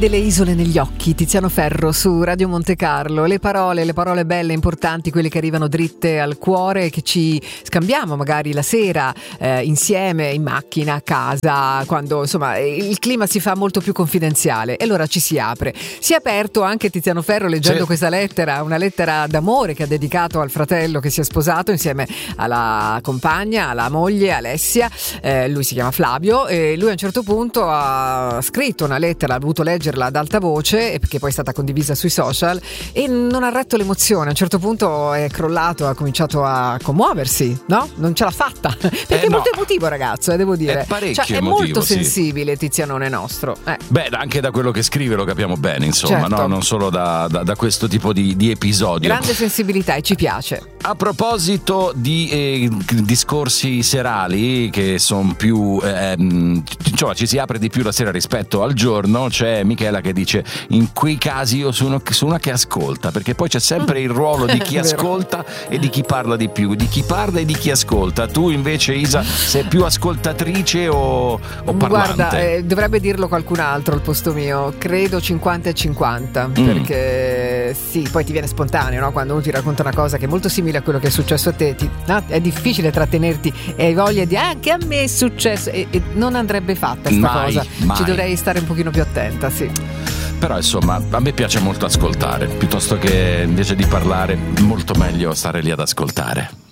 delle isole negli occhi, Tiziano Ferro su Radio Monte Carlo. Le parole belle, importanti, quelle che arrivano dritte al cuore, che ci scambiamo magari la sera insieme, in macchina, a casa, quando insomma il clima si fa molto più confidenziale e allora ci si apre. Si è aperto anche Tiziano Ferro leggendo questa lettera, una lettera d'amore che ha dedicato al fratello che si è sposato insieme alla compagna, alla moglie Alessia. Lui si chiama Flavio e lui a un certo punto ha scritto una lettera, ha voluto leggerla ad alta voce, che poi è stata condivisa sui social, e non ha retto l'emozione. A un certo punto è crollato, ha cominciato a commuoversi, no? Non ce l'ha fatta perché è molto emotivo, ragazzo, devo dire. È parecchio è emotivo, molto sì. Sensibilile Tizianone nostro. Beh, anche da quello che scrive lo capiamo bene, insomma, certo. No? Non solo da questo tipo di episodio. Grande sensibilità e ci piace. A proposito di discorsi serali che sono più insomma, ci si apre di più la sera rispetto al giorno, c'è Michela che dice: in quei casi io sono una che ascolta, perché poi c'è sempre il ruolo di chi ascolta e di chi parla di più, di chi parla e di chi ascolta. Tu invece, Isa, sei più ascoltatrice o parlante? Guarda, dovrebbe dirlo qualcun altro al posto mio. Credo 50-50, perché sì, poi ti viene spontaneo, no? Quando uno ti racconta una cosa che è molto simile a quello che è successo a te, è difficile trattenerti e hai voglia di anche a me è successo, e non andrebbe fatta sta cosa. Mai. Ci dovrei stare un pochino più attenta, sì. Però insomma, a me piace molto ascoltare, piuttosto che invece di parlare, molto meglio stare lì ad ascoltare.